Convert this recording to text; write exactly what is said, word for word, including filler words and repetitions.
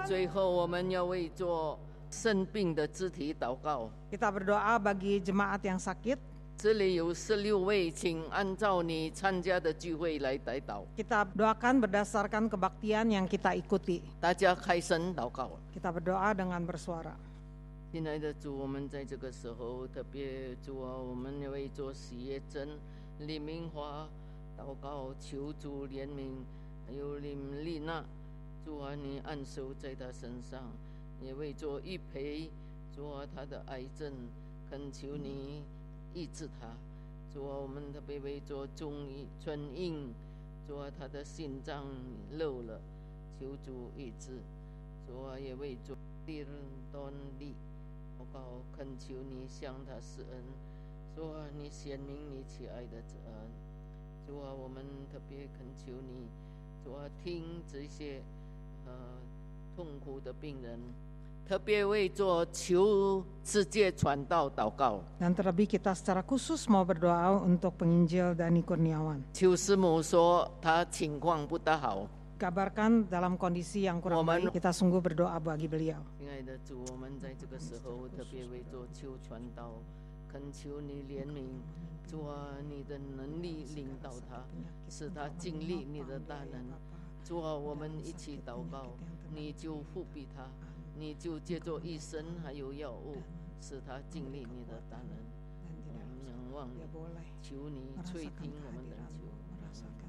最后，我们要为做生病的肢体祷告。 Kita berdoa bagi jemaat yang sakit. 这里有十六位，请按照你参加的聚会来代祷。 Kita doakan berdasarkan kebaktian yang kita ikuti. 大家开声祷告。 Kita berdoa dengan bersuara. 亲爱的主，我们在这个时候特别主啊，我们也为做喜悦珍、李明华祷告，求主怜悯，还有林丽娜，主啊，你按手在她身上，也为做玉培，主啊，她的癌症，恳求你医治她。主啊，我们特别为做中医春英，主啊，她的心脏漏了，求主医治。主啊，也为做利润端利。 祷告，恳求你向他施恩，主啊，你显明你慈爱的慈恩，主啊，我们特别恳求你，主啊，听这些呃痛苦的病人，特别为做求世界传道祷告。 Dan terlebih kita secara khusus mau berdoa untuk penginjil Dani Kurniawan. 邱师母说他情况不大好。 Kabarkan dalam kondisi yang kurang baik, kita sungguh berdoa bagi beliau. 亲爱的主，我们在这个时候特别为做求传道，恳求你怜悯，主啊，你的能力领导他，使他经历你的大能。主啊，我们一起祷告，你就护庇他，你就借着医生还有药物，使他经历你的大能。我们仰望，求你垂听我们的求。